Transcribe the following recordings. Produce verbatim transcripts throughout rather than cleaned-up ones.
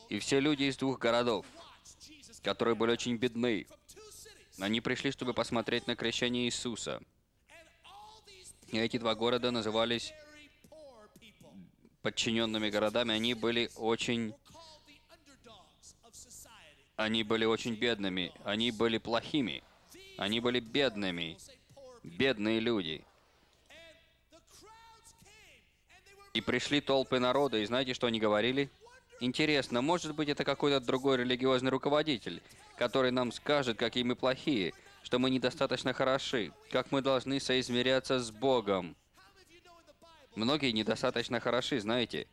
И все люди из двух городов, которые были очень бедны, они пришли, чтобы посмотреть на крещение Иисуса. И эти два города назывались подчиненными городами. Они были очень... Они были очень бедными. Они были плохими. Они были бедными. Бедные люди. И пришли толпы народа, и знаете, что они говорили? Интересно, может быть, это какой-то другой религиозный руководитель, который нам скажет, какие мы плохие, что мы недостаточно хороши, как мы должны соизмеряться с Богом. Многие недостаточно хороши, знаете.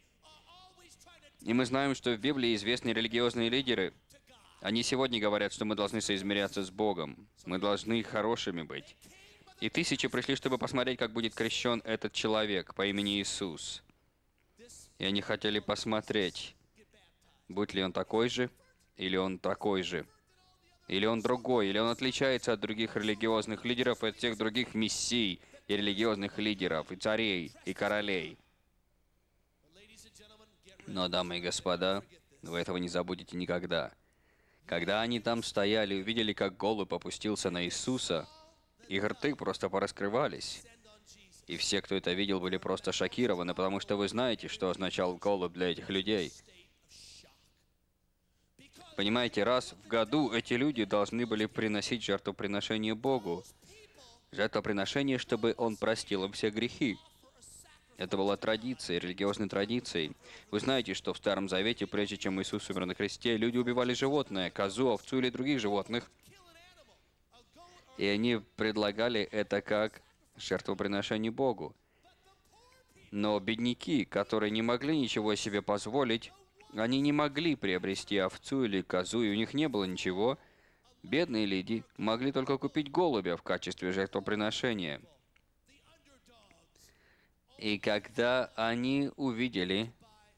И мы знаем, что в Библии известные религиозные лидеры, они сегодня говорят, что мы должны соизмеряться с Богом. Мы должны хорошими быть. И тысячи пришли, чтобы посмотреть, как будет крещен этот человек по имени Иисус. И они хотели посмотреть, будет ли он такой же, или он такой же, или он другой, или он отличается от других религиозных лидеров и от всех других мессий и религиозных лидеров, и царей, и королей. Но, дамы и господа, вы этого не забудете никогда. Когда они там стояли и увидели, как голубь опустился на Иисуса, их рты просто пораскрывались. И все, кто это видел, были просто шокированы, потому что вы знаете, что означал голубь для этих людей. Понимаете, раз в году эти люди должны были приносить жертвоприношение Богу. Жертвоприношение, чтобы Он простил им все грехи. Это была традиция, религиозной традицией. Вы знаете, что в Старом Завете, прежде чем Иисус умер на кресте, люди убивали животное, козу, овцу или других животных. И они предлагали это как жертвоприношение Богу. Но бедняки, которые не могли ничего себе позволить, они не могли приобрести овцу или козу, и у них не было ничего. Бедные люди могли только купить голубя в качестве жертвоприношения. И когда они увидели,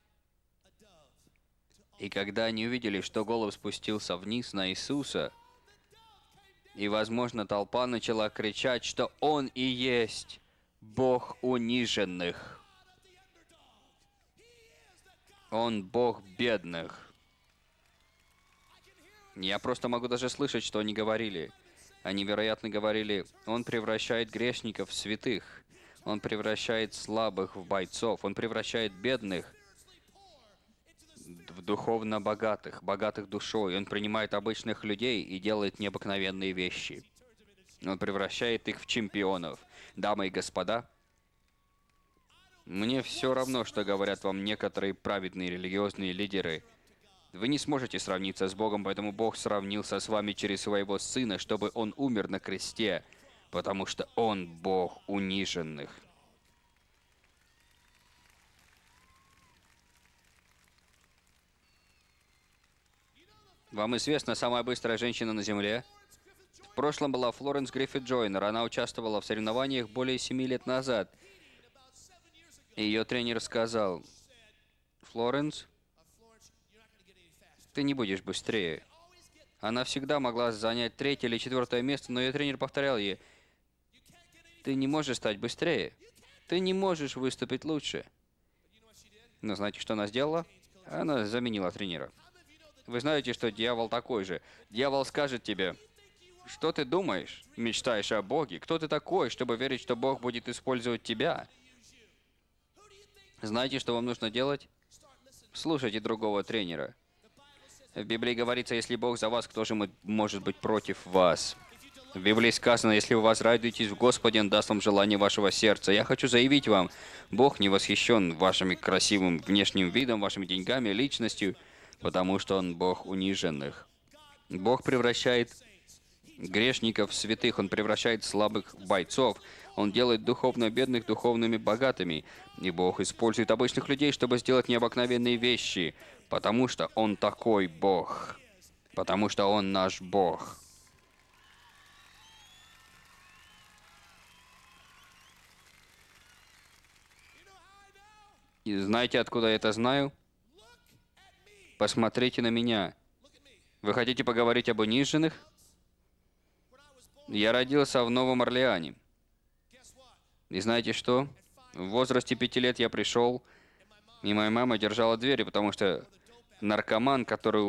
и когда они увидели, что голубь спустился вниз на Иисуса, и, возможно, толпа начала кричать, что Он и есть Бог униженных. Он Бог бедных. Я просто могу даже слышать, что они говорили. Они, вероятно, говорили, Он превращает грешников в святых. Он превращает слабых в бойцов. Он превращает бедных в духовно богатых, богатых душой. Он принимает обычных людей и делает необыкновенные вещи. Он превращает их в чемпионов. Дамы и господа, мне все равно, что говорят вам некоторые праведные религиозные лидеры. Вы не сможете сравниться с Богом, поэтому Бог сравнился с вами через своего Сына, чтобы Он умер на кресте, потому что Он Бог униженных. Вам известна самая быстрая женщина на Земле? В прошлом была Флоренс Гриффит Джойнер. Она участвовала в соревнованиях более семи лет назад. И ее тренер сказал, «Флоренс, ты не будешь быстрее». Она всегда могла занять третье или четвертое место, но ее тренер повторял ей, «Ты не можешь стать быстрее. Ты не можешь выступить лучше». Но знаете, что она сделала? Она заменила тренера. Вы знаете, что дьявол такой же. Дьявол скажет тебе, что ты думаешь, мечтаешь о Боге? Кто ты такой, чтобы верить, что Бог будет использовать тебя? Знаете, что вам нужно делать? Слушайте другого тренера. В Библии говорится, если Бог за вас, кто же может быть против вас? В Библии сказано, если вы возрадуетесь в Господе, Он даст вам желание вашего сердца. Я хочу заявить вам, Бог не восхищен вашим красивым внешним видом, вашими деньгами, личностью, потому что Он Бог униженных. Бог превращает грешников в святых, Он превращает слабых в бойцов, Он делает духовно бедных духовными богатыми. И Бог использует обычных людей, чтобы сделать необыкновенные вещи, потому что Он такой Бог, потому что Он наш Бог. И знаете, откуда я это знаю? Посмотрите на меня. Вы хотите поговорить об униженных? Я родился в Новом Орлеане. И знаете что? В возрасте пяти лет я пришел, и моя мама держала двери, потому что наркоман, который